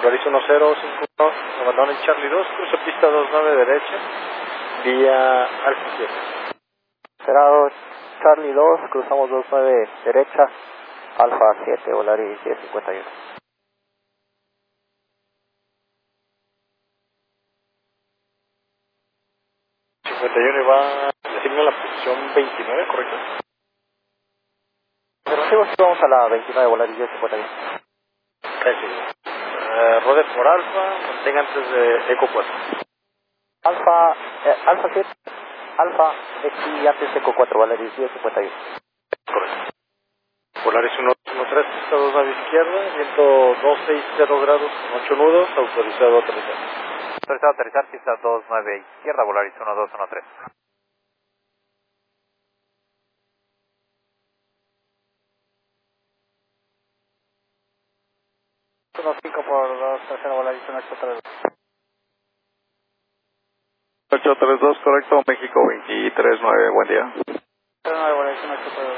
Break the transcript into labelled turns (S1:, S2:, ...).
S1: Polaris 1051, abandonen Charlie 2, cruce pista 29 derecha, vía Alfa 7.
S2: Cerrado Charlie 2, cruzamos 29 derecha, Alfa 7, Volaris 1051.
S1: 51 y va, le signa la posición 29, ¿correcto?
S2: Afirmativo, sí, vamos a la 29, Volaris 1051.
S1: Gracias. Rode por Alfa, mantenga antes de Eco 4.
S2: Alfa 7, Alfa X antes Eco 4, Volaris 1051.
S1: Correcto. Polaris 113, pista 2 nave izquierda, viento 260 grados con 8 nudos, autorizado a aterrizar.
S2: Autorizado a aterrizar, pista 29 izquierda, Volaris 1213. 15 por 2, tercero, Volaris 1832.
S3: 832, correcto, México 239, buen día.
S2: 39, Volaris 1832.